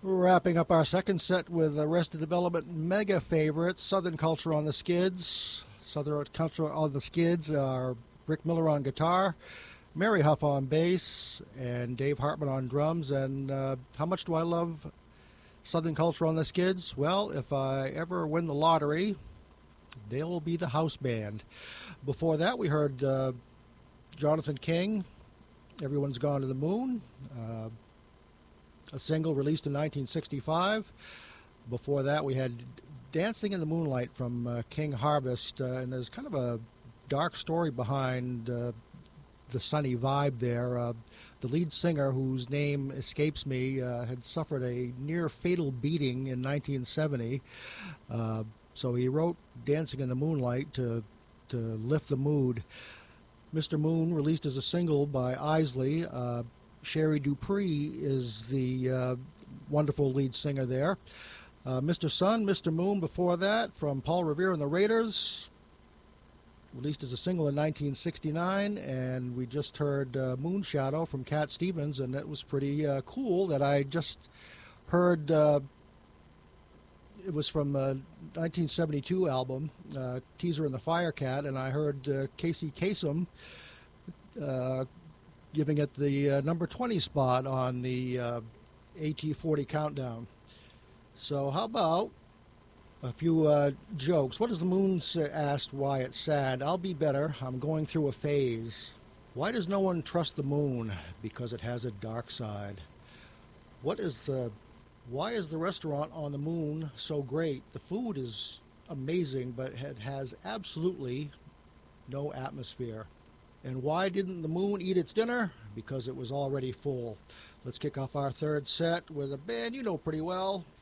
Wrapping up our second set with Arrested Development mega favorites, Southern Culture on the Skids. Southern Culture on the Skids are Rick Miller on guitar, Mary Huff on bass, and Dave Hartman on drums. And how much do I love Southern Culture on the Skids? Well, if I ever win the lottery, they'll be the house band. Before that, we heard Jonathan King, Everyone's Gone to the Moon, a single released in 1965. Before that, we had Dancing in the Moonlight from King Harvest, and there's kind of a dark story behind the sunny vibe there. The lead singer, whose name escapes me, had suffered a near-fatal beating in 1970, so he wrote Dancing in the Moonlight to lift the mood. Mr. Moon, released as a single by Isley. Sherry Dupree is the wonderful lead singer there. Mr. Sun, Mr. Moon before that, from Paul Revere and the Raiders, released as a single in 1969, and we just heard Moon Shadow from Cat Stevens, and that was pretty cool that I just heard. It was from the 1972 album, Teaser and the Firecat, and I heard Casey Kasem giving it the number 20 spot on the AT40 countdown. So how about a few jokes? What does the moon asked why it's sad? I'll be better. I'm going through a phase. Why does no one trust the moon? Because it has a dark side. Why is the restaurant on the moon so great? The food is amazing, but it has absolutely no atmosphere. And why didn't the moon eat its dinner? Because it was already full. Let's kick off our third set with a band you know pretty well,